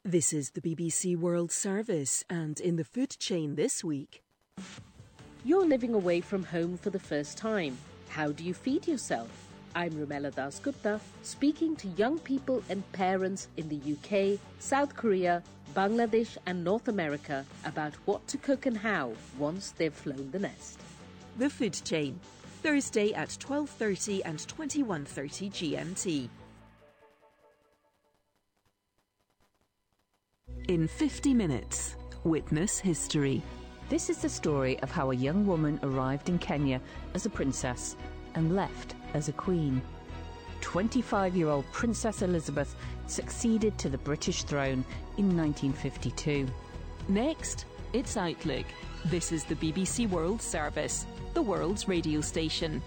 This is the BBC World Service, and in the food chain this week... You're living away from home for the first time. How do you feed yourself? I'm Rumela Dasgupta, speaking to young people and parents in the UK, South Korea, Bangladesh and North America about what to cook and how once they've flown the nest. The Food Chain, Thursday at 12:30 and 21:30 GMT. In 50 minutes, witness history. This is the story of how a young woman arrived in Kenya as a princess and left as a queen. 25-year-old Princess Elizabeth succeeded to the British throne in 1952. Next, it's Outlook. This is the BBC World Service, the world's radio station.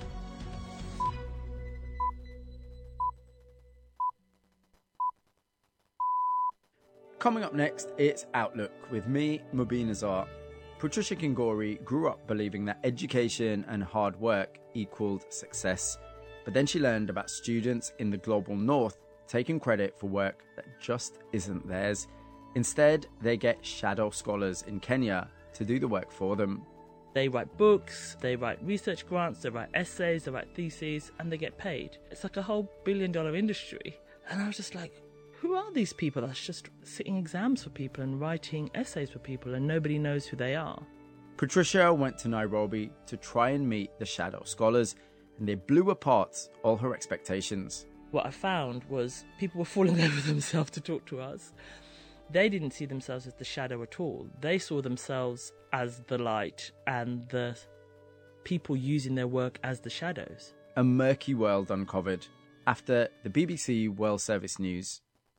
Coming up next, it's Outlook with me, Mubin Azar. Patricia Kingori grew up believing that education and hard work equaled success. But then she learned about students in the global north taking credit for work that just isn't theirs. Instead, they get shadow scholars in Kenya to do the work for them. They write books, they write research grants, they write essays, they write theses, and they get paid. It's like a whole billion-dollar industry. And I was just like, who are these people that's just sitting exams for people and writing essays for people and nobody knows who they are? Patricia went to Nairobi to try and meet the shadow scholars, and they blew apart all her expectations. What I found was people were falling over themselves to talk to us. They didn't see themselves as the shadow at all. They saw themselves as the light and the people using their work as the shadows. A murky world uncovered after the BBC World Service News.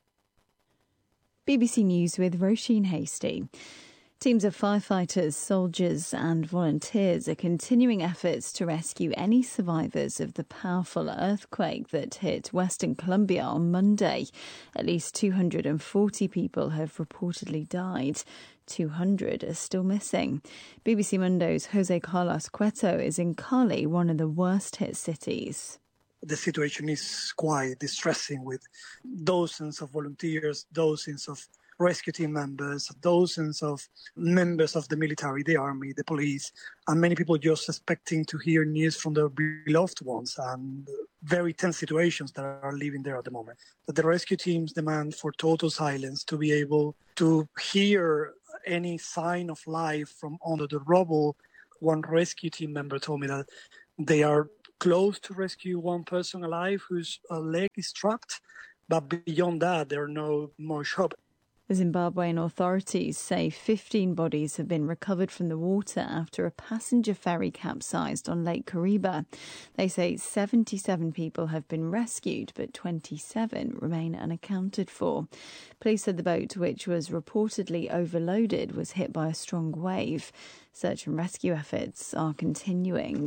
BBC News with Roisin Hastie. Teams of firefighters, soldiers and volunteers are continuing efforts to rescue any survivors of the powerful earthquake that hit Western Colombia on Monday. At least 240 people have reportedly died. 200 are still missing. BBC Mundo's Jose Carlos Cueto is in Cali, one of the worst-hit cities. The situation is quite distressing, with dozens of volunteers, dozens of rescue team members, dozens of members of the military, the army, the police, and many people just expecting to hear news from their beloved ones, and very tense situations that are living there at the moment. But the rescue teams demand for total silence to be able to hear any sign of life from under the rubble. One rescue team member told me that they are close to rescue one person alive whose leg is trapped, but beyond that, there are no more hope. The Zimbabwean authorities say 15 bodies have been recovered from the water after a passenger ferry capsized on Lake Kariba. They say 77 people have been rescued, but 27 remain unaccounted for. Police said the boat, which was reportedly overloaded, was hit by a strong wave. Search and rescue efforts are continuing.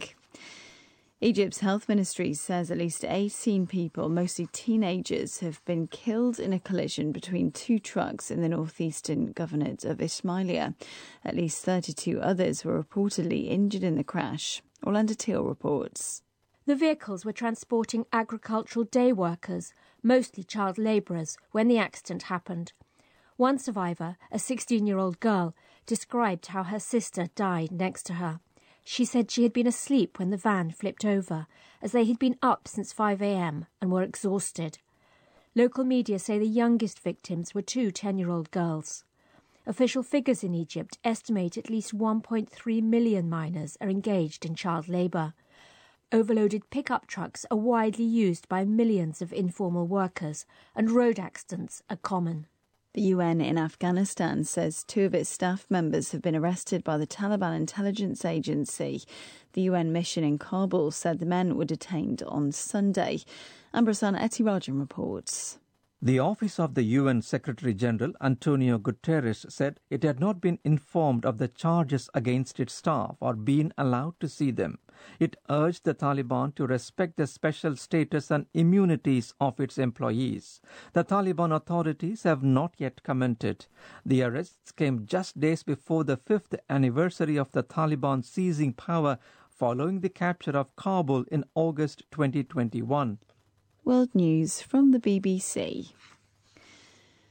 Egypt's health ministry says at least 18 people, mostly teenagers, have been killed in a collision between two trucks in the northeastern governorate of Ismailia. At least 32 others were reportedly injured in the crash. Orlando Teal reports. The vehicles were transporting agricultural day workers, mostly child labourers, when the accident happened. One survivor, a 16-year-old girl, described how her sister died next to her. She said she had been asleep when the van flipped over, as they had been up since 5 a.m. and were exhausted. Local media say the youngest victims were two 10-year-old girls. Official figures in Egypt estimate at least 1.3 million miners are engaged in child labour. Overloaded pickup trucks are widely used by millions of informal workers, and road accidents are common. The UN in Afghanistan says two of its staff members have been arrested by the Taliban intelligence agency. The UN mission in Kabul said the men were detained on Sunday. Ambrosana Etirajan reports. The office of the UN Secretary-General, Antonio Guterres, said it had not been informed of the charges against its staff or been allowed to see them. It urged the Taliban to respect the special status and immunities of its employees. The Taliban authorities have not yet commented. The arrests came just days before the 5th anniversary of the Taliban seizing power following the capture of Kabul in August 2021. World News from the BBC.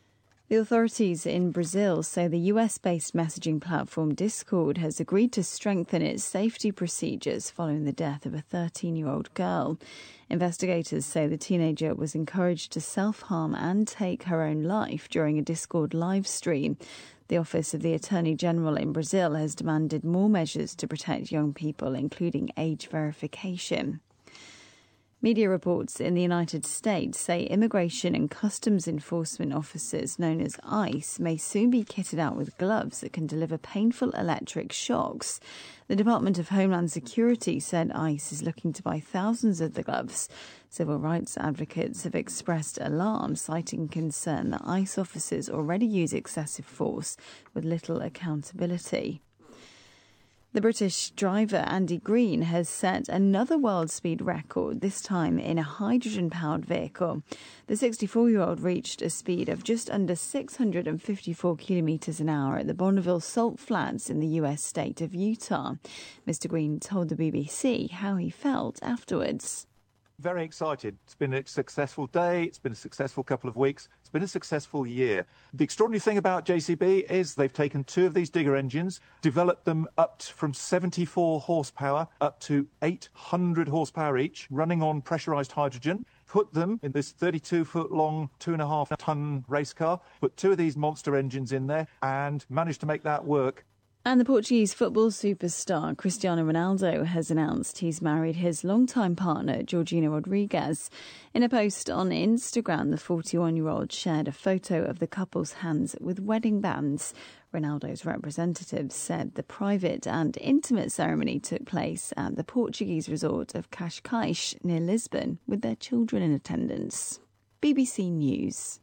The authorities in Brazil say the US-based messaging platform Discord has agreed to strengthen its safety procedures following the death of a 13-year-old girl. Investigators say the teenager was encouraged to self-harm and take her own life during a Discord live stream. The Office of the Attorney General in Brazil has demanded more measures to protect young people, including age verification. Media reports in the United States say Immigration and Customs Enforcement officers known as ICE may soon be kitted out with gloves that can deliver painful electric shocks. The Department of Homeland Security said ICE is looking to buy thousands of the gloves. Civil rights advocates have expressed alarm, citing concern that ICE officers already use excessive force with little accountability. The British driver Andy Green has set another world speed record, this time in a hydrogen-powered vehicle. The 64-year-old reached a speed of just under 654 kilometres an hour at the Bonneville Salt Flats in the US state of Utah. Mr. Green told the BBC how he felt afterwards. Very excited. It's been a successful day. It's been a successful couple of weeks. It's been a successful year. The extraordinary thing about JCB is they've taken two of these digger engines, developed them up from 74 horsepower up to 800 horsepower each, running on pressurised hydrogen, put them in this 32-foot-long, 2.5-ton race car, put two of these monster engines in there and managed to make that work. And the Portuguese football superstar Cristiano Ronaldo has announced he's married his longtime partner, Georgina Rodriguez. In a post on Instagram, the 41-year-old shared a photo of the couple's hands with wedding bands. Ronaldo's representatives said the private and intimate ceremony took place at the Portuguese resort of Cascais near Lisbon, with their children in attendance. BBC News.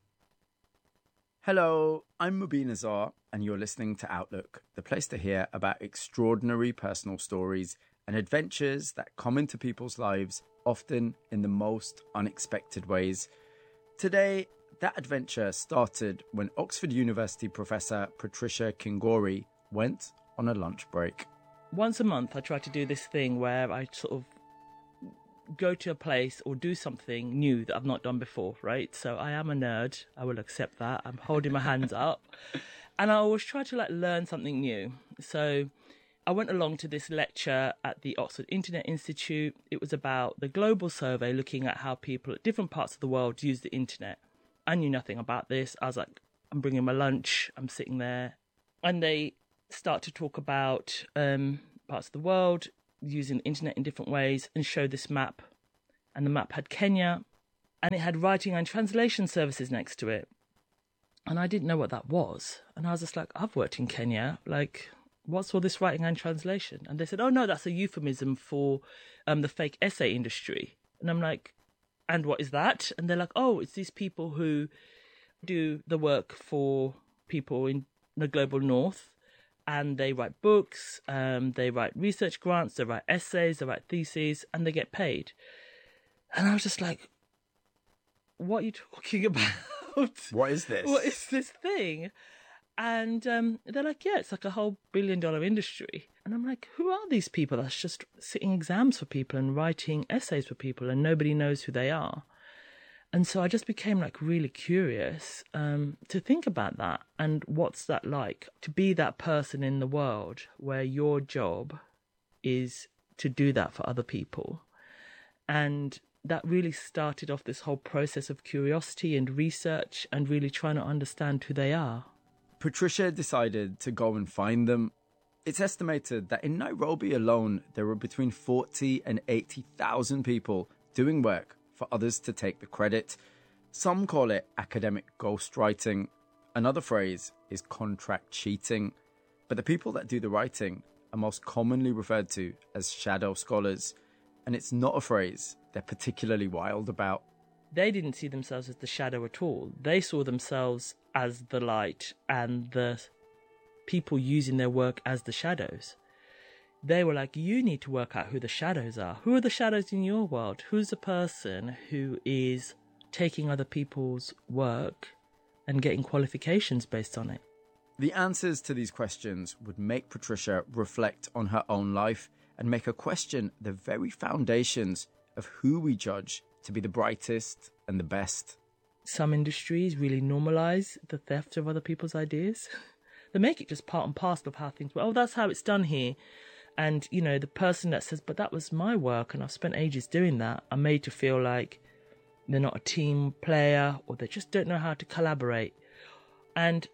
Hello, I'm Mubin Azar, and you're listening to Outlook, the place to hear about extraordinary personal stories and adventures that come into people's lives, often in the most unexpected ways. Today, that adventure started when Oxford University professor Patricia Kingori went on a lunch break. Once a month, I try to do this thing where I sort of go to a place or do something new that I've not done before, right? So I am a nerd. I will accept that. I'm holding my hands up. And I always try to learn something new. So I went along to this lecture at the Oxford Internet Institute. It was about the global survey looking at how people at different parts of the world use the internet. I knew nothing about this. I was like, I'm bringing my lunch. I'm sitting there. And they start to talk about parts of the world using the internet in different ways and show this map. And the map had Kenya, and it had writing and translation services next to it. And I didn't know what that was. And I was just like, I've worked in Kenya. Like, what's all this writing and translation? And they said, oh, no, that's a euphemism for the fake essay industry. And I'm like, and what is that? And they're like, oh, it's these people who do the work for people in the global north. And they write books, they write research grants, they write essays, they write theses, and they get paid. And I was just like, what are you talking about? What is this? What is this thing? And they're like, yeah, it's like a whole billion-dollar industry. And I'm like, who are these people that's just sitting exams for people and writing essays for people and nobody knows who they are? And so I just became really curious to think about that and what's that like to be that person in the world where your job is to do that for other people. And that really started off this whole process of curiosity and research and really trying to understand who they are. Patricia decided to go and find them. It's estimated that in Nairobi alone, there were between 40 and 80,000 people doing work for others to take the credit. Some call it academic ghostwriting. Another phrase is contract cheating. But the people that do the writing are most commonly referred to as shadow scholars. And it's not a phrase they're particularly wild about. They didn't see themselves as the shadow at all. They saw themselves as the light and the people using their work as the shadows. They were like, you need to work out who the shadows are. Who are the shadows in your world? Who's the person who is taking other people's work and getting qualifications based on it? The answers to these questions would make Patricia reflect on her own life and make her question the very foundations of who we judge to be the brightest and the best. some industries really normalise the theft of other people's ideas. They make it just part and parcel of how things work. Oh, that's how it's done here. And, you know, the person that says, but that was my work and I've spent ages doing that, are made to feel like they're not a team player or they just don't know how to collaborate. And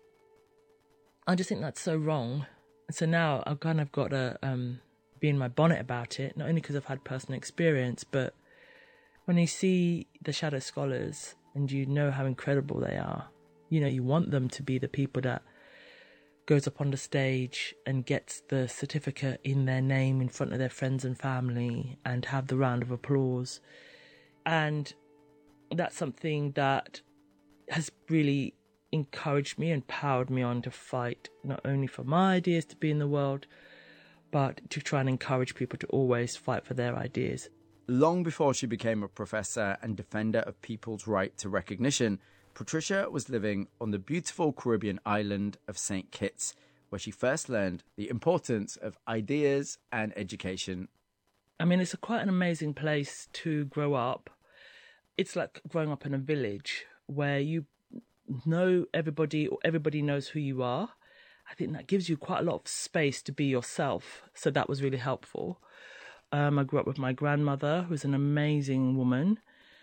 I just think that's so wrong. And so now I've kind of got to be in my bonnet about it, not only because I've had personal experience, but when you see the shadow scholars and you know how incredible they are, you know, you want them to be the people that goes up on the stage and gets the certificate in their name in front of their friends and family and have the round of applause. And that's something that has really encouraged me and powered me on to fight not only for my ideas to be in the world, but to try and encourage people to always fight for their ideas. Long before she became a professor and defender of people's right to recognition, Patricia was living on the beautiful Caribbean island of St. Kitts, where she first learned the importance of ideas and education. I mean, it's quite an amazing place to grow up. It's like growing up in a village where you know everybody, or everybody knows who you are. I think that gives you quite a lot of space to be yourself. So that was really helpful. I grew up with my grandmother, who's an amazing woman.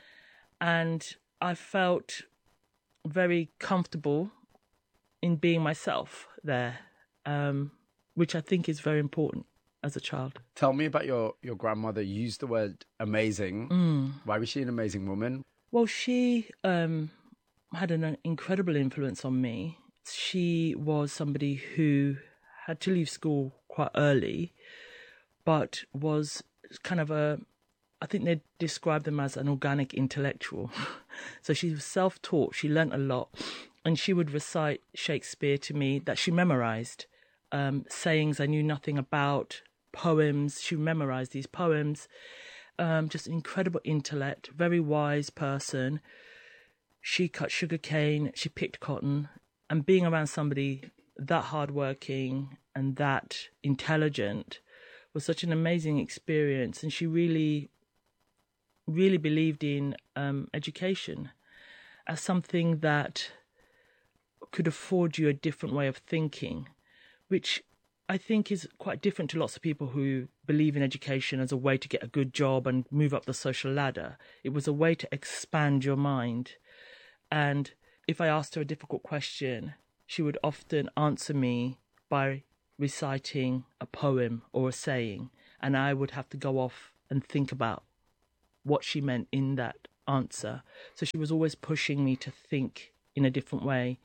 And I felt very comfortable in being myself there, which I think is very important as a child. Tell me about your grandmother. You used the word amazing. Why was she an amazing woman? Well, she had an incredible influence on me. She was somebody who had to leave school quite early, but was kind of I think they described them as an organic intellectual. So she was self-taught, she learnt a lot, and she would recite Shakespeare to me that she memorised, sayings I knew nothing about, poems, she memorised these poems, just incredible intellect, very wise person. She cut sugarcane, she picked cotton, and being around somebody that hardworking and that intelligent was such an amazing experience. And she really believed in education as something that could afford you a different way of thinking, which I think is quite different to lots of people who believe in education as a way to get a good job and move up the social ladder. It was a way to expand your mind. And if I asked her a difficult question, she would often answer me by reciting a poem or a saying, and I would have to go off and think about what she meant in that answer. So she was always pushing me to think in a different way,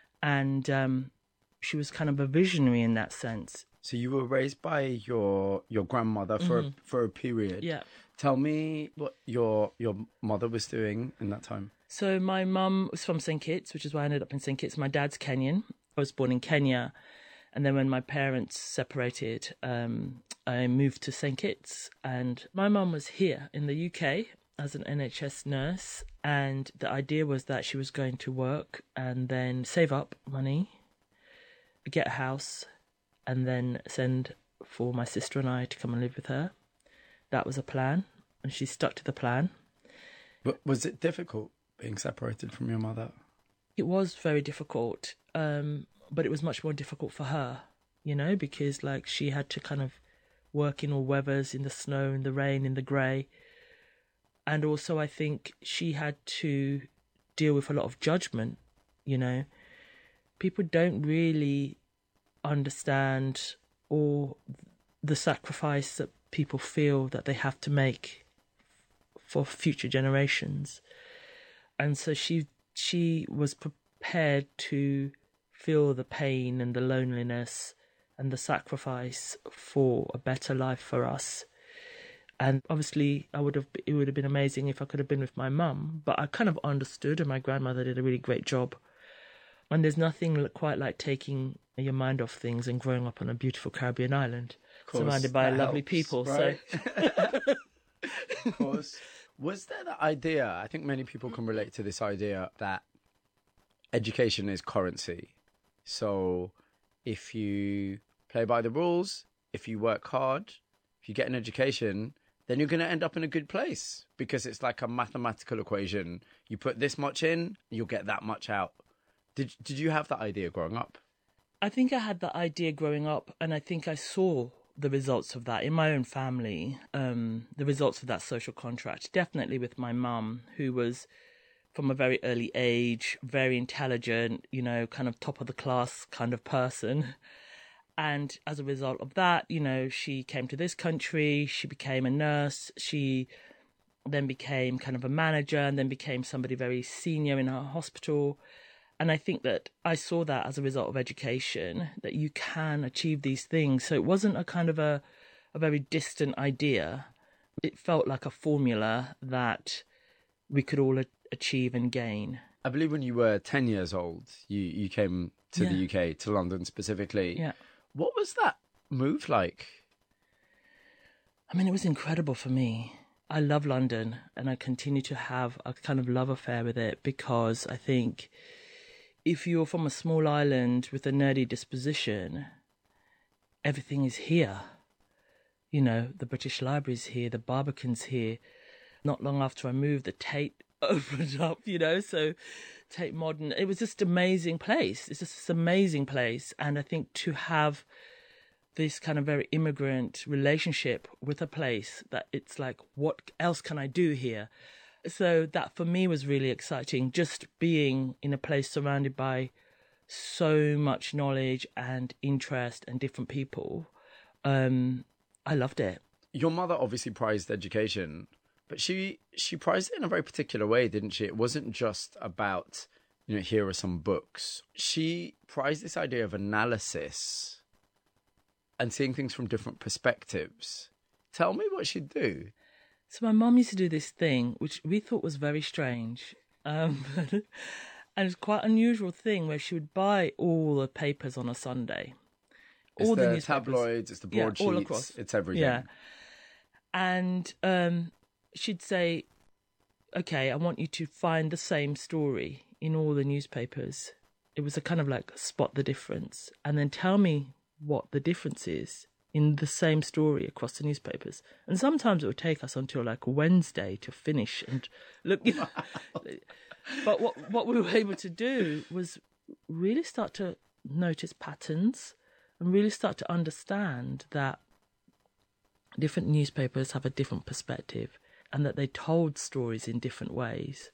and she was kind of a visionary in that sense. So you were raised by your grandmother for a period. Yeah. Tell me what your mother was doing in that time. So my mum was from St. Kitts, which is why I ended up in St. Kitts. My dad's Kenyan. I was born in Kenya. And then when my parents separated, I moved to St. Kitts. And my mum was here in the UK as an NHS nurse. And the idea was that she was going to work and then save up money, get a house, and then send for my sister and I to come and live with her. That was a plan. And she stuck to the plan. But was it difficult being separated from your mother? It was very difficult. But it was much more difficult for her, you know, because like she had to kind of work in all weathers, in the snow, in the rain, in the grey. And also I think she had to deal with a lot of judgment, you know. People don't really understand all the sacrifice that people feel that they have to make for future generations. And so she was prepared to feel the pain and the loneliness and the sacrifice for a better life for us. And obviously it would have been amazing if I could have been with my mum, but I kind of understood, and my grandmother did a really great job. And there's nothing quite like taking your mind off things and growing up on a beautiful Caribbean island, surrounded by lovely people. Right? So, of course. Was there the idea, I think many people can relate to this idea, that education is currency. So if you play by the rules, if you work hard, if you get an education, then you're going to end up in a good place, because it's like a mathematical equation. you put this much in, you'll get that much out. Did you have that idea growing up? I think I had that idea growing up, and I think I saw the results of that in my own family, the results of that social contract, definitely with my mum, who was from a very early age, very intelligent, you know, kind of top of the class kind of person. And as a result of that, you know, she came to this country, she became a nurse, she then became kind of a manager and then became somebody very senior in her hospital. And I think that I saw that as a result of education, that you can achieve these things. So it wasn't a kind of a very distant idea. It felt like a formula that we could all achieve and gain. I believe when you were 10 years old, you came to the UK, to London specifically. Yeah. What was that move like? I mean, it was incredible for me. I love London, and I continue to have a kind of love affair with it, because I think if you're from a small island with a nerdy disposition, everything is here. You know, the British Library's here, the Barbican's here. Not long after I moved, the Tate opened up, you know, so Tate Modern. It was just an amazing place. It's just this amazing place. And I think to have this kind of very immigrant relationship with a place that it's like, what else can I do here? So that for me was really exciting, just being in a place surrounded by so much knowledge and interest and different people. I loved it. Your mother obviously prized education, but she prized it in a very particular way, didn't she? It wasn't just about, you know, here are some books. She prized this idea of analysis and seeing things from different perspectives. Tell me what she'd do. So my mum used to do this thing, which we thought was very strange. And it's quite an unusual thing where she would buy all the papers on a Sunday. It's all the newspapers. Tabloids, it's the broadsheets, all across. It's everything. Yeah. And she'd say, okay, I want you to find the same story in all the newspapers. It was a kind of like spot the difference. And then tell me what the difference is in the same story across the newspapers. And sometimes it would take us until like Wednesday to finish and look. You know. But what we were able to do was really start to notice patterns and really start to understand that different newspapers have a different perspective and that they told stories in different ways.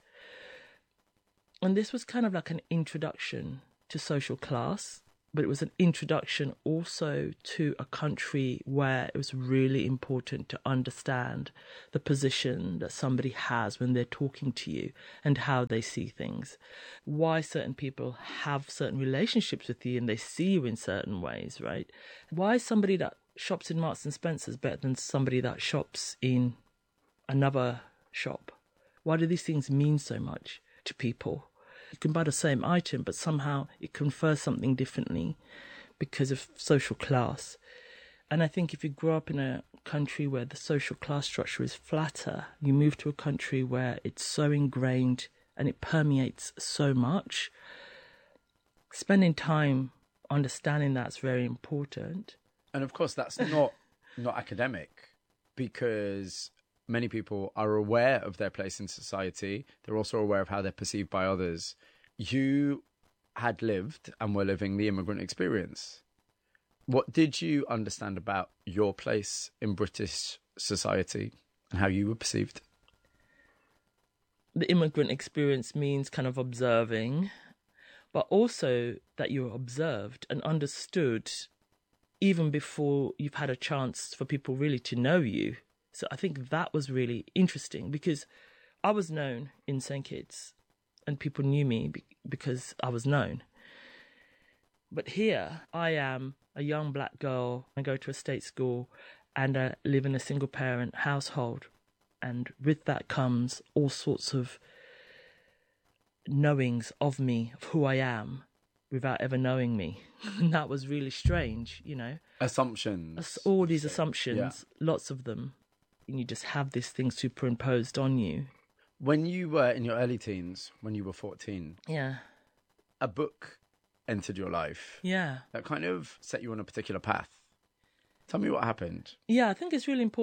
And this was kind of like an introduction to social class, but it was an introduction also to a country where it was really important to understand the position that somebody has when they're talking to you and how they see things. Why certain people have certain relationships with you and they see you in certain ways, right? Why is somebody that shops in Marks and Spencer's better than somebody that shops in another shop? Why do these things mean so much to people? You can buy the same item, but somehow it confers something differently because of social class. And I think if you grow up in a country where the social class structure is flatter, you move to a country where it's so ingrained and it permeates so much. Spending time understanding that's very important. And of course, that's not academic, because many people are aware of their place in society. They're also aware of how they're perceived by others. You had lived and were living the immigrant experience. What did you understand about your place in British society and how you were perceived? The immigrant experience means kind of observing, but also that you're observed and understood even before you've had a chance for people really to know you. So I think that was really interesting because I was known in St. Kitts and people knew me because I was known. But here I am a young black girl. I go to a state school and I live in a single parent household. And with that comes all sorts of knowings of me, of who I am, without ever knowing me. And that was really strange, you know. Assumptions. All these assumptions, lots of them. And you just have this thing superimposed on you. When you were in your early teens, when you were 14, a book entered your life. Yeah. That kind of set you on a particular path. Tell me what happened. Yeah, I think it's really important to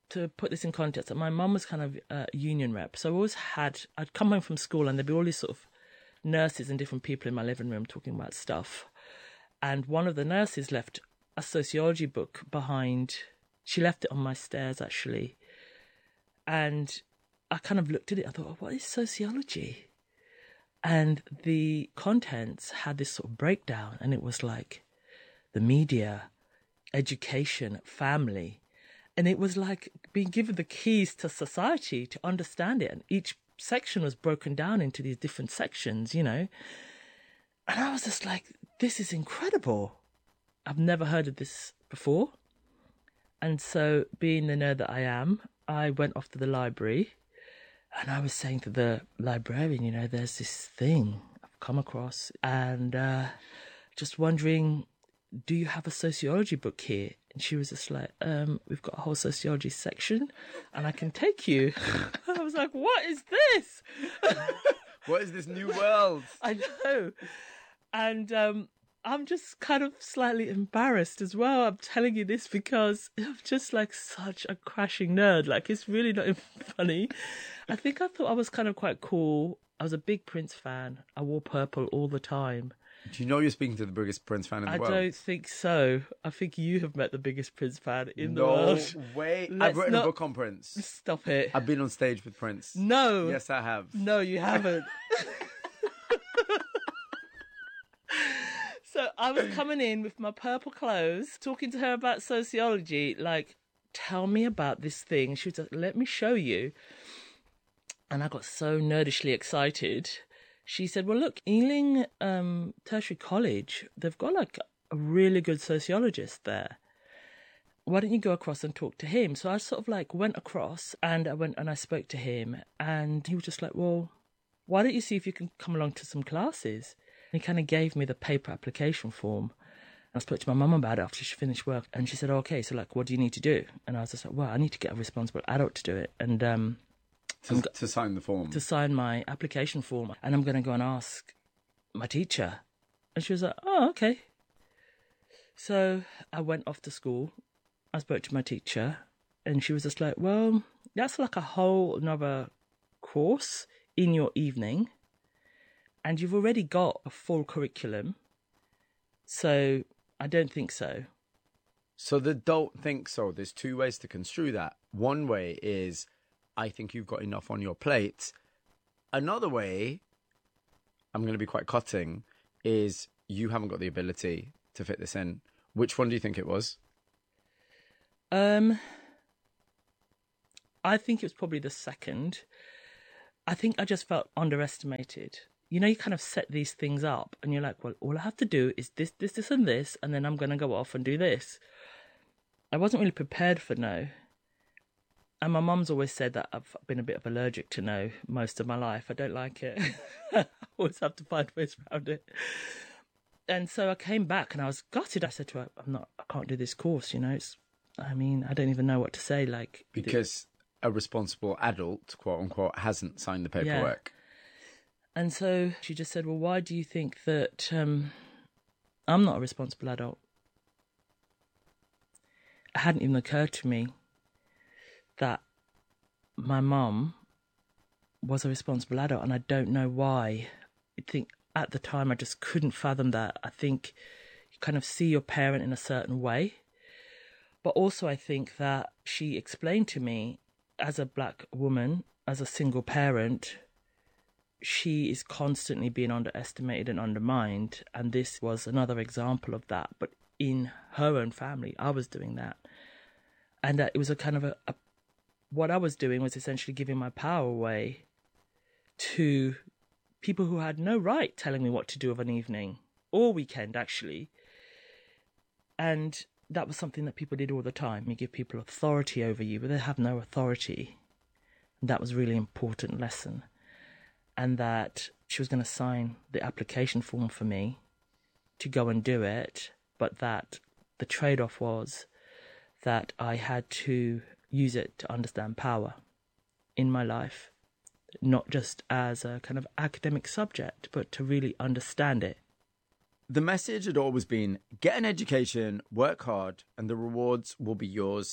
to put this in context, my mum was kind of a union rep. So I'd come home from school and there'd be all these sort of nurses and different people in my living room talking about stuff. And one of the nurses left a sociology book behind. She left it on my stairs, actually. And I kind of looked at it. I thought, what is sociology? And the contents had this sort of breakdown. And it was like the media, education, family. And it was like being given the keys to society to understand it. And each section was broken down into these different sections, you know. And I was just like, this is incredible. I've never heard of this before. And so, being the nerd that I am, I went off to the library and I was saying to the librarian, you know, there's this thing I've come across and just wondering, do you have a sociology book here? And she was just like, we've got a whole sociology section and I can take you. I was like, what is this? What is this new world? I know. And I'm just kind of slightly embarrassed as well. I'm telling you this because I'm just like such a crashing nerd. Like, it's really not even funny. I thought I was kind of quite cool. I was a big Prince fan. I wore purple all the time. Do you know you're speaking to the biggest Prince fan in the world? I don't think so. I think you have met the biggest Prince fan in the world. No way. I've written a book on Prince. Stop it. I've been on stage with Prince. No. Yes, I have. No, you haven't. So I was coming in with my purple clothes, talking to her about sociology, like, tell me about this thing. She was like, let me show you. And I got so nerdishly excited. She said, well, look, Ealing Tertiary College, they've got like a really good sociologist there. Why don't you go across and talk to him? So I sort of like went across and I spoke to him and he was just like, well, why don't you see if you can come along to some classes? And he kind of gave me the paper application form. I spoke to my mum about it after she finished work and she said, oh, okay, so like, what do you need to do? And I was just like, well, I need to get a responsible adult to do it. And to sign the form. To sign my application form. And I'm going to go and ask my teacher. And she was like, oh, okay. So I went off to school. I spoke to my teacher. And she was just like, well, that's like a whole another course in your evening. And you've already got a full curriculum. So I don't think so. So the don't think so. There's two ways to construe that. One way is, I think you've got enough on your plate. Another way, I'm going to be quite cutting, is you haven't got the ability to fit this in. Which one do you think it was? I think it was probably the second. I think I just felt underestimated. You know, you kind of set these things up and you're like, well, all I have to do is this, and this, and then I'm going to go off and do this. I wasn't really prepared for no. And my mum's always said that I've been a bit of allergic to no most of my life. I don't like it. I always have to find ways around it. And so I came back and I was gutted. I said to her, I can't do this course, you know. I don't even know what to say. Like, because a responsible adult, quote unquote, hasn't signed the paperwork. Yeah. And so she just said, well, why do you think that I'm not a responsible adult? It hadn't even occurred to me that my mum was a responsible adult, and I don't know why. I think at the time I just couldn't fathom that. I think you kind of see your parent in a certain way, but also I think that she explained to me, as a black woman, as a single parent, she is constantly being underestimated and undermined, and this was another example of that. But in her own family, I was doing that, and it was a kind of what I was doing was essentially giving my power away to people who had no right telling me what to do of an evening or weekend, actually. And that was something that people did all the time. You give people authority over you, but they have no authority. And that was a really important lesson. And that she was going to sign the application form for me to go and do it, but that the trade-off was that I had to use it to understand power in my life, not just as a kind of academic subject, but to really understand it. The message had always been, get an education, work hard, and the rewards will be yours.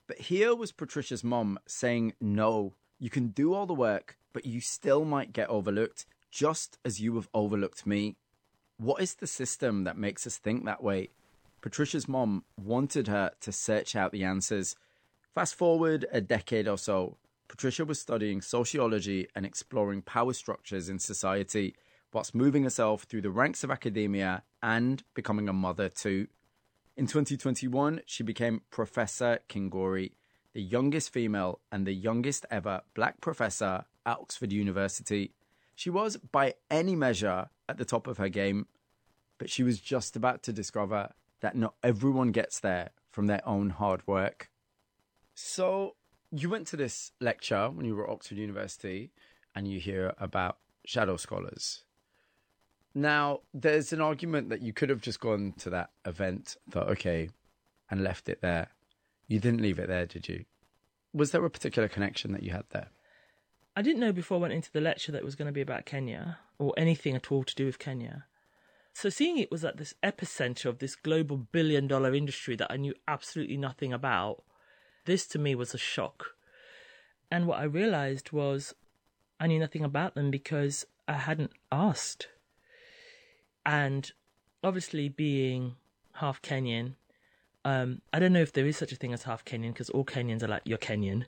But here was Patricia's mom saying, no, you can do all the work, but you still might get overlooked, just as you have overlooked me. What is the system that makes us think that way? Patricia's mom wanted her to search out the answers. Fast forward a decade or so, Patricia was studying sociology and exploring power structures in society, whilst moving herself through the ranks of academia and becoming a mother too. In 2021, she became Professor Kingori, the youngest female and the youngest ever black professor at Oxford University. She was, by any measure, at the top of her game, but she was just about to discover that not everyone gets there from their own hard work. So, you went to this lecture when you were at Oxford University, and you hear about shadow scholars. Now, there's an argument that you could have just gone to that event, thought, okay, and left it there. You didn't leave it there, did you? Was there a particular connection that you had there? I didn't know before I went into the lecture that it was going to be about Kenya, or anything at all to do with Kenya. So seeing it was at this epicenter of this global billion-dollar industry that I knew absolutely nothing about, this to me was a shock. And what I realised was I knew nothing about them because I hadn't asked. And obviously being half Kenyan, I don't know if there is such a thing as half Kenyan because all Kenyans are like, you're Kenyan.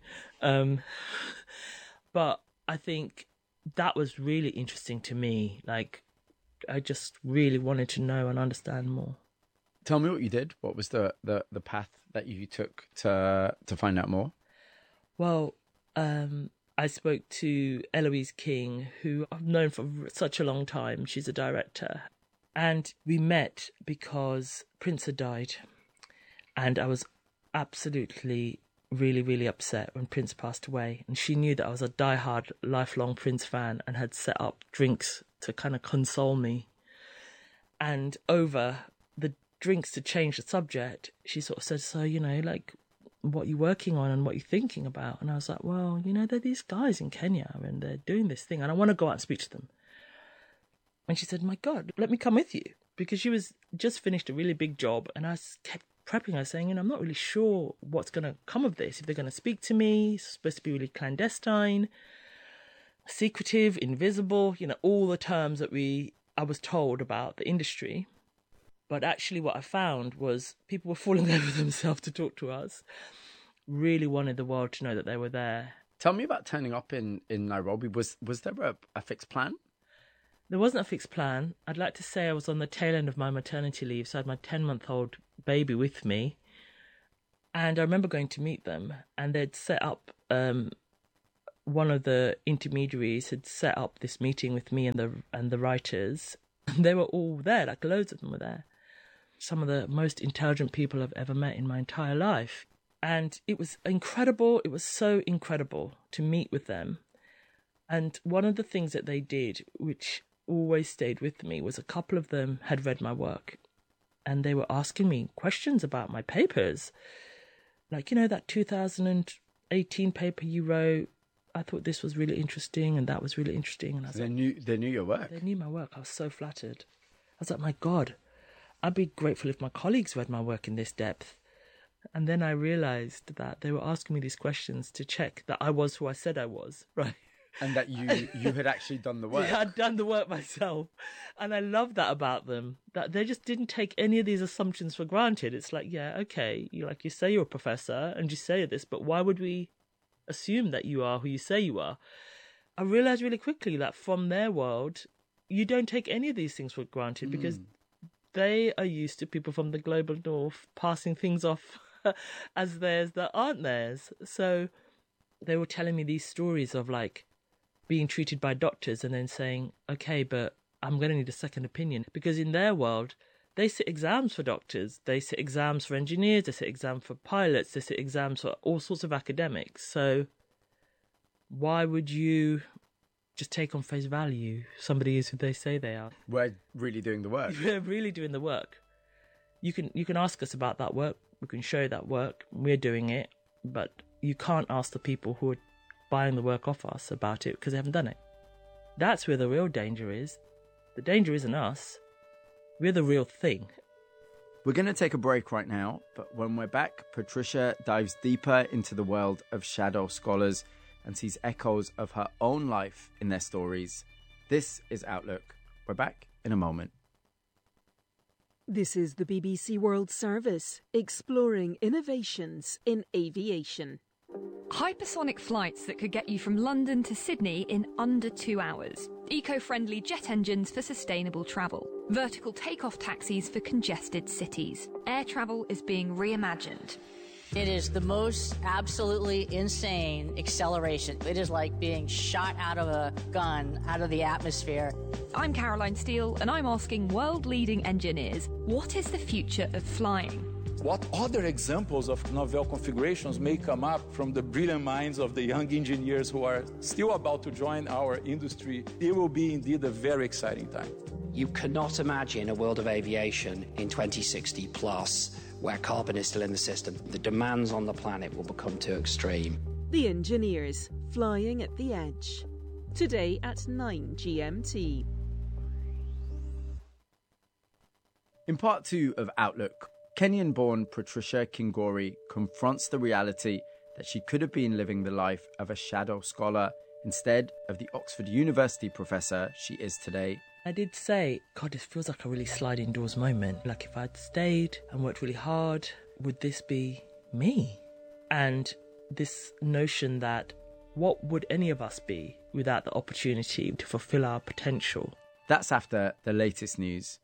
But I think that was really interesting to me. Like, I just really wanted to know and understand more. Tell me what you did. What was the path that you took to find out more? Well, I spoke to Eloise King, who I've known for such a long time. She's a director. And we met because Prince had died. And I was absolutely, really, really upset when Prince passed away. And she knew that I was a diehard, lifelong Prince fan and had set up drinks to kind of console me. And over the drinks, to change the subject, she sort of said, so, like, what you're working on and what you're thinking about. And I was like, well, there are these guys in Kenya and they're doing this thing and I want to go out and speak to them. And she said, my God, let me come with you. Because she was just finished a really big job. And I kept prepping her saying, I'm not really sure what's going to come of this. If they're going to speak to me, it's supposed to be really clandestine, secretive, invisible, all the terms that I was told about the industry. But actually what I found was people were falling over themselves to talk to us, really wanted the world to know that they were there. Tell me about turning up in Nairobi. Was there a fixed plan? There wasn't a fixed plan. I'd like to say I was on the tail end of my maternity leave, so I had my 10-month-old baby with me. And I remember going to meet them, and they'd set up, one of the intermediaries had set up this meeting with me and the writers. And they were all there, like loads of them were there. Some of the most intelligent people I've ever met in my entire life. And it was incredible. It was so incredible to meet with them. And one of the things that they did, which always stayed with me, was a couple of them had read my work and they were asking me questions about my papers. Like, that 2018 paper you wrote, I thought this was really interesting and that was really interesting. And I was they knew your work. They knew my work. I was so flattered. I was like, my God, I'd be grateful if my colleagues read my work in this depth. And then I realised that they were asking me these questions to check that I was who I said I was, right? And that you had actually done the work. Yeah, I'd done the work myself. And I love that about them, that they just didn't take any of these assumptions for granted. It's like, yeah, okay, you say you're a professor and you say this, but why would we assume that you are who you say you are? I realised really quickly that from their world, you don't take any of these things for granted because they are used to people from the global north passing things off as theirs that aren't theirs. So they were telling me these stories of like being treated by doctors and then saying, okay, but I'm going to need a second opinion. Because in their world, they sit exams for doctors, they sit exams for engineers, they sit exams for pilots, they sit exams for all sorts of academics. So why would you just take on face value somebody is who they say they are? We're really doing the work. We're really doing the work. You can ask us about that work. We can show that work. We're doing it. But you can't ask the people who are buying the work off us about it because they haven't done it. That's where the real danger is. The danger isn't us. We're the real thing. We're going to take a break right now, but when we're back, Patricia dives deeper into the world of shadow scholars and sees echoes of her own life in their stories. This is Outlook. We're back in a moment. This is the BBC World Service, exploring innovations in aviation. Hypersonic flights that could get you from London to Sydney in under 2 hours. Eco-friendly jet engines for sustainable travel. Vertical takeoff taxis for congested cities. Air travel is being reimagined. It is the most absolutely insane acceleration. It is like being shot out of a gun, out of the atmosphere. I'm Caroline Steele, and I'm asking world-leading engineers, what is the future of flying? What other examples of novel configurations may come up from the brilliant minds of the young engineers who are still about to join our industry? It will be indeed a very exciting time. You cannot imagine a world of aviation in 2060 plus where carbon is still in the system. The demands on the planet will become too extreme. The Engineers, flying at the edge. Today at 9 GMT. In part 2 of Outlook, Kenyan-born Patricia Kingori confronts the reality that she could have been living the life of a shadow scholar instead of the Oxford University professor she is today. I did say, God, this feels like a really sliding doors moment. Like if I'd stayed and worked really hard, would this be me? And this notion that what would any of us be without the opportunity to fulfill our potential? That's after the latest news.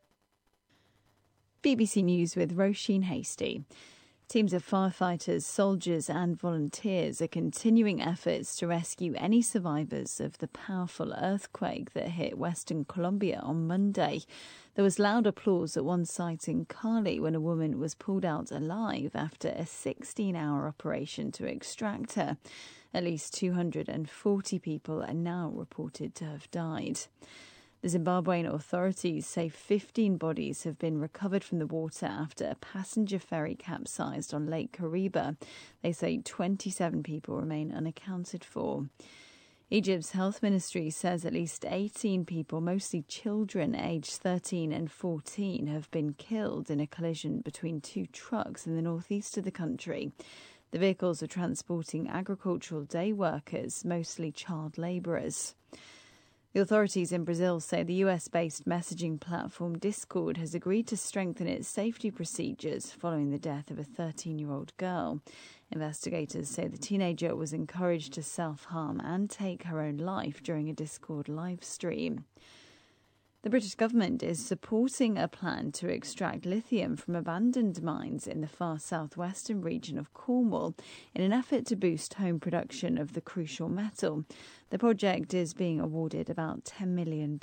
BBC News with Roisin Hastie. Teams of firefighters, soldiers and volunteers are continuing efforts to rescue any survivors of the powerful earthquake that hit Western Colombia on Monday. There was loud applause at one site in Cali when a woman was pulled out alive after a 16-hour operation to extract her. At least 240 people are now reported to have died. The Zimbabwean authorities say 15 bodies have been recovered from the water after a passenger ferry capsized on Lake Kariba. They say 27 people remain unaccounted for. Egypt's health ministry says at least 18 people, mostly children aged 13 and 14, have been killed in a collision between two trucks in the northeast of the country. The vehicles are transporting agricultural day workers, mostly child labourers. The authorities in Brazil say the US-based messaging platform Discord has agreed to strengthen its safety procedures following the death of a 13-year-old girl. Investigators say the teenager was encouraged to self-harm and take her own life during a Discord live stream. The British government is supporting a plan to extract lithium from abandoned mines in the far southwestern region of Cornwall in an effort to boost home production of the crucial metal. The project is being awarded about $10 million.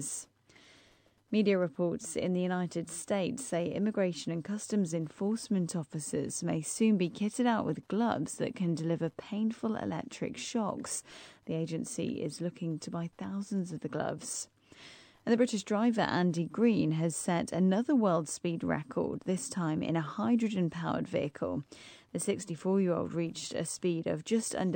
Media reports in the United States say immigration and customs enforcement officers may soon be kitted out with gloves that can deliver painful electric shocks. The agency is looking to buy thousands of the gloves. And the British driver Andy Green has set another world speed record, this time in a hydrogen-powered vehicle. The 64-year-old reached a speed of just under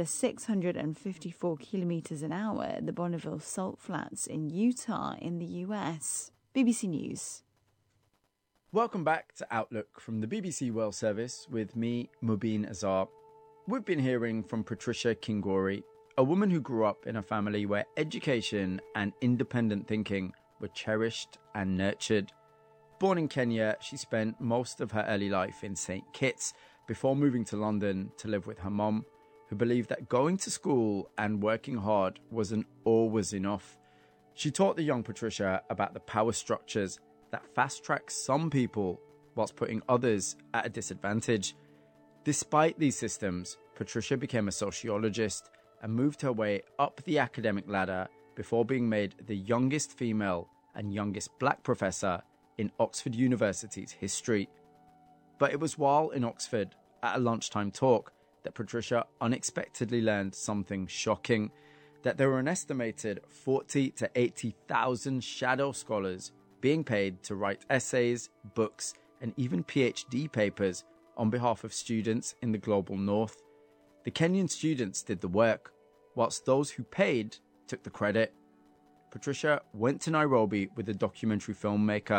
654 kilometres an hour at the Bonneville Salt Flats in Utah in the US. BBC News. Welcome back to Outlook from the BBC World Service with me, Mubin Azar. We've been hearing from Patricia Kingori, a woman who grew up in a family where education and independent thinking were cherished and nurtured. Born in Kenya, she spent most of her early life in St. Kitts before moving to London to live with her mum, who believed that going to school and working hard wasn't always enough. She taught the young Patricia about the power structures that fast-track some people whilst putting others at a disadvantage. Despite these systems, Patricia became a sociologist and moved her way up the academic ladder before being made the youngest female and youngest black professor in Oxford University's history. But it was while in Oxford, at a lunchtime talk, that Patricia unexpectedly learned something shocking, that there were an estimated 40 to 80,000 shadow scholars being paid to write essays, books, and even PhD papers on behalf of students in the global north. The Kenyan students did the work, whilst those who paid took the credit. Patricia went to Nairobi with a documentary filmmaker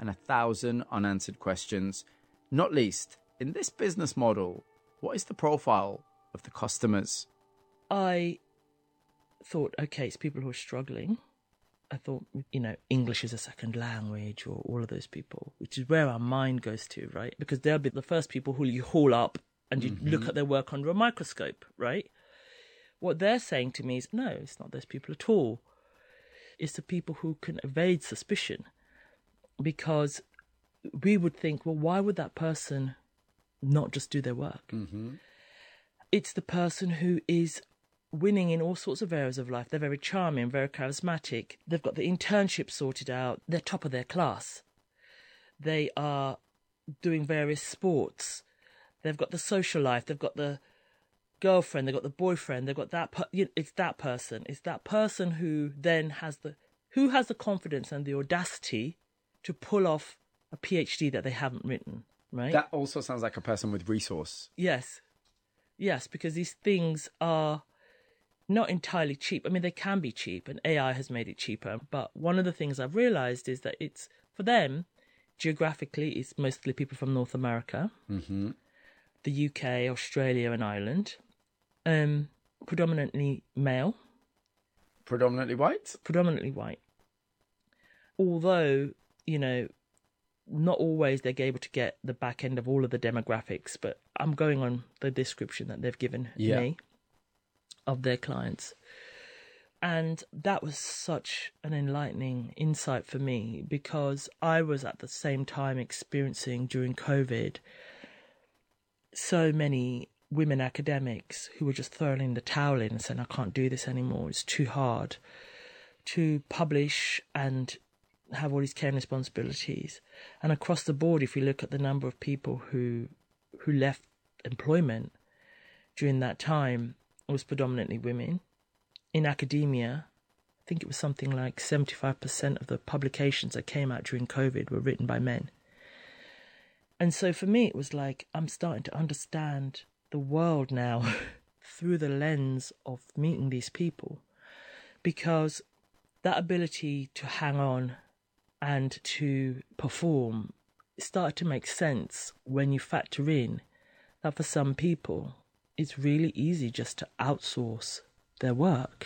and 1,000 unanswered questions. Not least, in this business model, what is the profile of the customers? I thought, okay, it's people who are struggling. I thought, English is a second language, or all of those people, which is where our mind goes to, right? Because they'll be the first people who you haul up and you look at their work under a microscope, right? What they're saying to me is, no, it's not those people at all. It's the people who can evade suspicion. Because we would think, well, why would that person not just do their work? It's the person who is winning in all sorts of areas of life. They're very charming, very charismatic. They've got the internship sorted out. They're top of their class. They are doing various sports. They've got the social life. They've got the girlfriend. They've got the boyfriend. They've got that. It's that person. It's that person who then has the confidence and the audacity to pull off a PhD that they haven't written, right? That also sounds like a person with resource. Yes, because these things are not entirely cheap. I mean, they can be cheap, and AI has made it cheaper. But one of the things I've realised is that it's, for them, geographically, it's mostly people from North America, the UK, Australia and Ireland, predominantly male. Predominantly white? Predominantly white. Although, not always they're able to get the back end of all of the demographics, but I'm going on the description that they've given me of their clients. And that was such an enlightening insight for me, because I was at the same time experiencing during COVID so many women academics who were just throwing the towel in and saying, I can't do this anymore. It's too hard to publish and have all these care and responsibilities. And across the board, if you look at the number of people who left employment during that time, it was predominantly women. In academia, I think it was something like 75% of the publications that came out during COVID were written by men. And so for me, it was like, I'm starting to understand the world now through the lens of meeting these people. Because that ability to hang on and to perform started to make sense when you factor in that for some people, it's really easy just to outsource their work.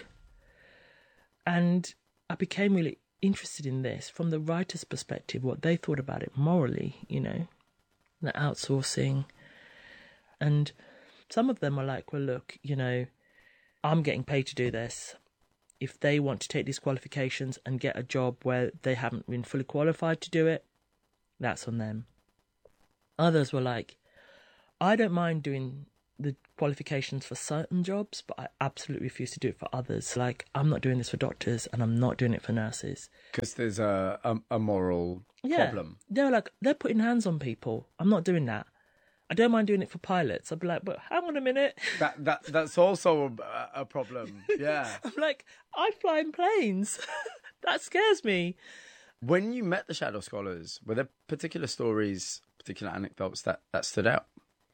And I became really interested in this from the writer's perspective, what they thought about it morally, the outsourcing. And some of them are like, well, look, I'm getting paid to do this. If they want to take these qualifications and get a job where they haven't been fully qualified to do it, that's on them. Others were like, I don't mind doing the qualifications for certain jobs, but I absolutely refuse to do it for others. Like, I'm not doing this for doctors and I'm not doing it for nurses. Because there's a moral problem. They're putting hands on people. I'm not doing that. I don't mind doing it for pilots. I'd be like, but hang on a minute. That's also a problem. Yeah. I'm like, I fly in planes. That scares me. When you met the Shadow Scholars, were there particular stories, particular anecdotes that stood out?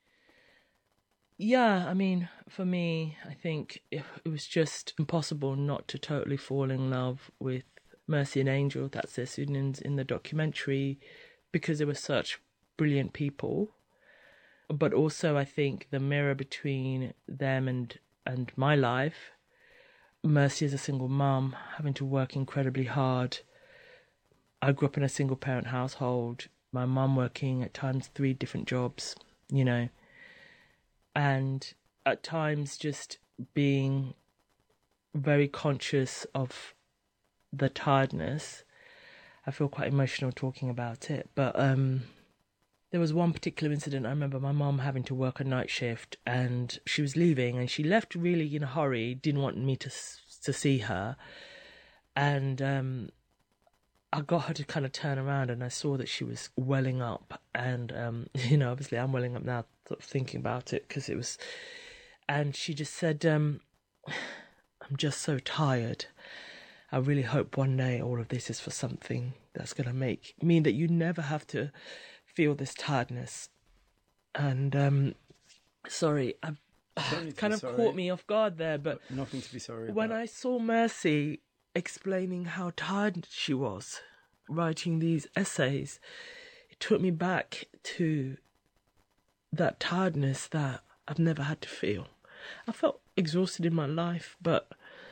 Yeah, I mean, for me, I think it was just impossible not to totally fall in love with Mercy and Angel, that's their pseudonyms in the documentary, because they were such brilliant people. But also, I think the mirror between them and my life, Mercy as a single mum, having to work incredibly hard. I grew up in a single-parent household, my mum working at times 3 different jobs, and at times just being very conscious of the tiredness. I feel quite emotional talking about it, but there was one particular incident. I remember my mum having to work a night shift and she was leaving, and she left really in a hurry, didn't want me to see her, and I got her to kind of turn around, and I saw that she was welling up, and obviously I'm welling up now sort of thinking about it, because it was, and she just said, I'm just so tired. I really hope one day all of this is for something that's going to mean that you never have to feel this tiredness. And sorry, I've kind of caught me off guard there, but nothing to be sorry when about. I saw Mercy explaining how tired she was writing these essays, it took me back to that tiredness that I've never had to feel. I felt exhausted in my life, but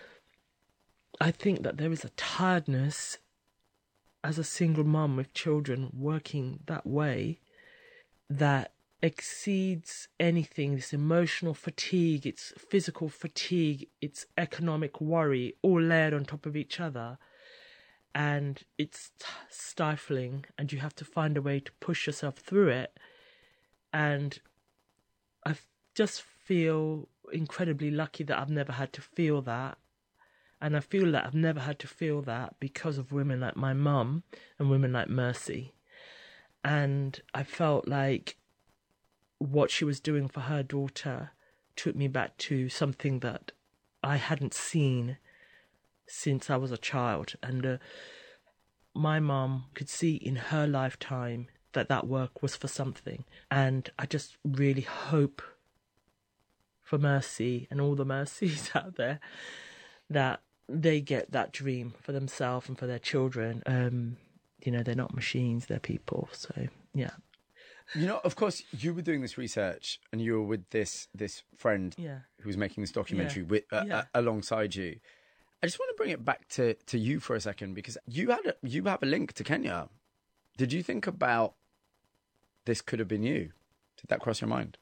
I think that there is a tiredness as a single mum with children working that way that exceeds anything. This emotional fatigue, it's physical fatigue, it's economic worry, all layered on top of each other. And it's stifling, and you have to find a way to push yourself through it. And I just feel incredibly lucky that I've never had to feel that. And I feel that I've never had to feel that because of women like my mum and women like Mercy. And I felt like what she was doing for her daughter took me back to something that I hadn't seen since I was a child. And my mum could see in her lifetime that that work was for something. And I just really hope for Mercy and all the Mercies out there that they get that dream for themselves and for their children. They're not machines, they're people. So, yeah. Of course, you were doing this research and you were with this friend who was making this documentary alongside you. I just want to bring it back to you for a second, because you have a link to Kenya. Did you think about this could have been you? Did that cross your mind?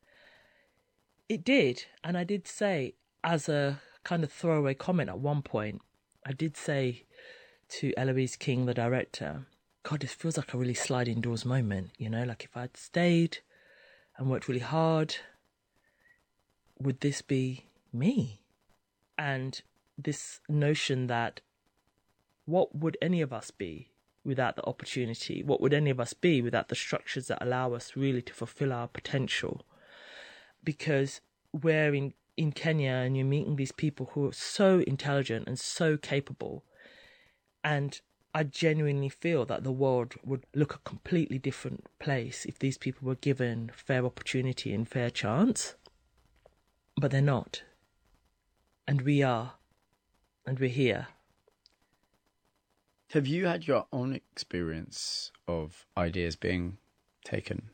It did. And I did say, as a kind of throwaway comment at one point, I did say to Eloise King, the director, God, this feels like a really sliding doors moment, like if I'd stayed and worked really hard, would this be me? And this notion that what would any of us be without the opportunity? What would any of us be without the structures that allow us really to fulfill our potential? Because we're in Kenya and you're meeting these people who are so intelligent and so capable. And I genuinely feel that the world would look a completely different place if these people were given fair opportunity and fair chance. But they're not. And we are. And we're here. Have you had your own experience of ideas being taken?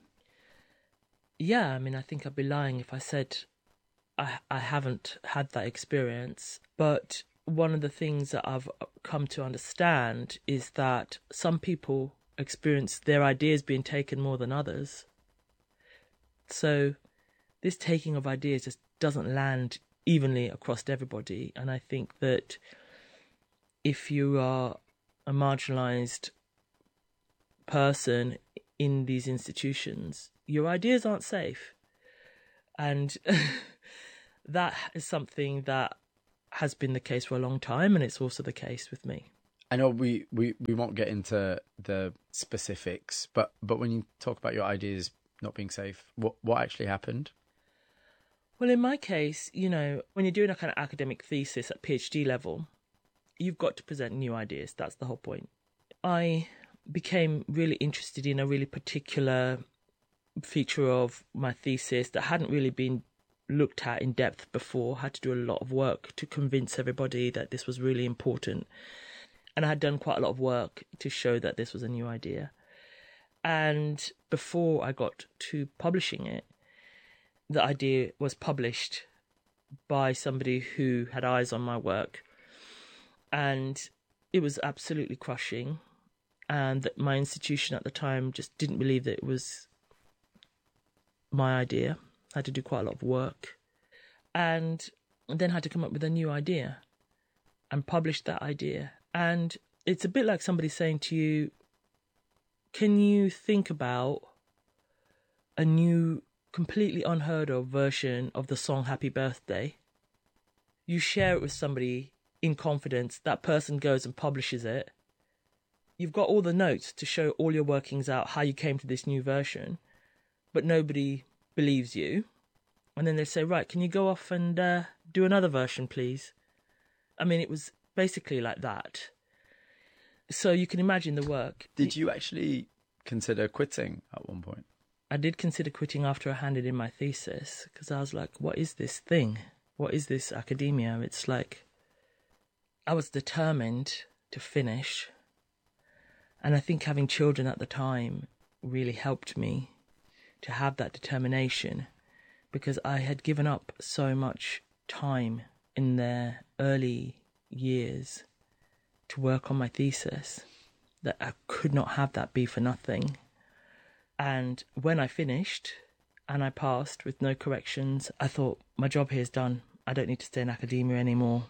Yeah, I think I'd be lying if I said I haven't had that experience. But one of the things that I've come to understand is that some people experience their ideas being taken more than others. So this taking of ideas just doesn't land evenly across everybody. And I think that if you are a marginalised person in these institutions, your ideas aren't safe. And that is something that has been the case for a long time, and it's also the case with me. I know we won't get into the specifics, but when you talk about your ideas not being safe, what actually happened? Well, in my case, when you're doing a kind of academic thesis at PhD level, you've got to present new ideas. That's the whole point. I became really interested in a really particular feature of my thesis that hadn't really been looked at in depth before. I had to do a lot of work to convince everybody that this was really important. And I had done quite a lot of work to show that this was a new idea. And before I got to publishing it, the idea was published by somebody who had eyes on my work. And it was absolutely crushing. And that my institution at the time just didn't believe that it was my idea. I had to do quite a lot of work. And then had to come up with a new idea and publish that idea. And it's a bit like somebody saying to you, can you think about a new, completely unheard of version of the song Happy Birthday? You share it with somebody in confidence. That person goes and publishes it. You've got all the notes to show all your workings out, how you came to this new version, but nobody believes you. And then they say, right, can you go off and do another version, please? It was basically like that. So you can imagine the work. Did you actually consider quitting at one point? I did consider quitting after I handed in my thesis, because I was like, what is this thing? What is this academia? It's like, I was determined to finish. And I think having children at the time really helped me to have that determination, because I had given up so much time in their early years to work on my thesis that I could not have that be for nothing. And when I finished and I passed with no corrections, I thought, my job here is done. I don't need to stay in academia anymore.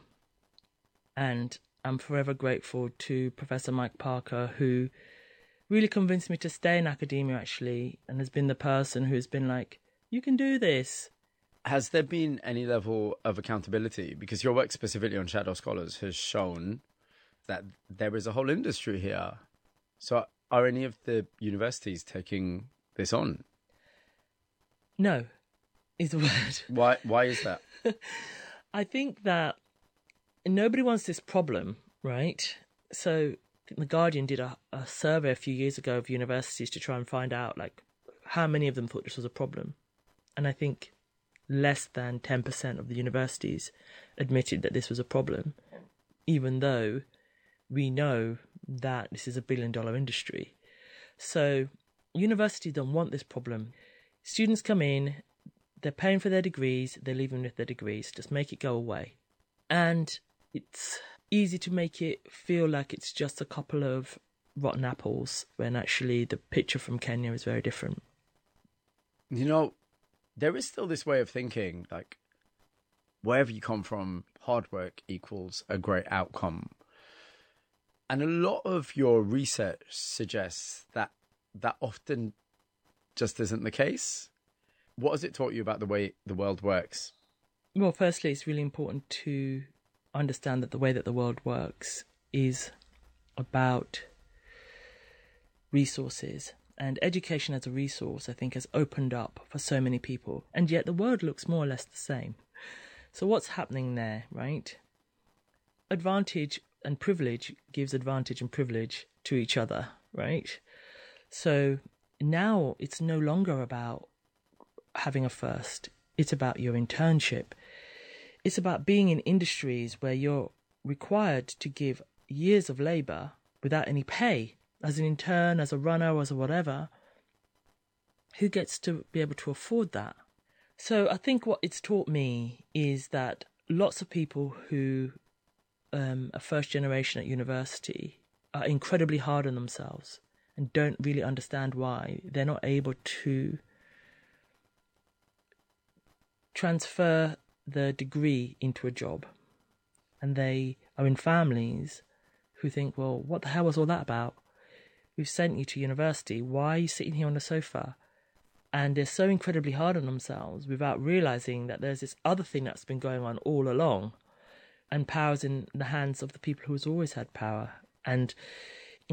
And I'm forever grateful to Professor Mike Parker, who really convinced me to stay in academia, actually, and has been the person who's been like, you can do this. Has there been any level of accountability? Because your work specifically on Shadow Scholars has shown that there is a whole industry here. So are any of the universities taking this on? No, is the word. Why is that? I think that nobody wants this problem, right? So The Guardian did a survey a few years ago of universities to try and find out, like, how many of them thought this was a problem. And I think less than 10% of the universities admitted that this was a problem, even though we know that this is $1 billion industry. So universities don't want this problem. Students come in, they're paying for their degrees, they're leaving with their degrees. Just make it go away. And it's easy to make it feel like it's just a couple of rotten apples, when actually the picture from Kenya is very different. You know, there is still this way of thinking, like, wherever you come from, hard work equals a great outcome. And a lot of your research suggests that that often just isn't the case. What has it taught you about the way the world works? Well, firstly, it's really important to understand that the way that the world works is about resources. And education as a resource, I think, has opened up for so many people. And yet the world looks more or less the same. So what's happening there, right? Advantage and privilege gives advantage and privilege to each other, right? So now it's no longer about having a first. It's about your internship. It's about being in industries where you're required to give years of labour without any pay. As an intern, as a runner, as a whatever, who gets to be able to afford that? So I think what it's taught me is that lots of people who are first generation at university are incredibly hard on themselves and don't really understand why they're not able to transfer the degree into a job. And they are in families who think, well, what the hell was all that about? We've sent you to university. Why are you sitting here on the sofa? And they're so incredibly hard on themselves without realising that there's this other thing that's been going on all along, and power's in the hands of the people who's always had power. And